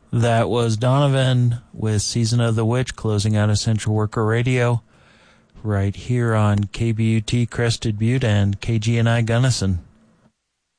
That was Donovan with Season of the Witch closing out Essential Worker Radio right here on KBUT Crested Butte and KGNI Gunnison.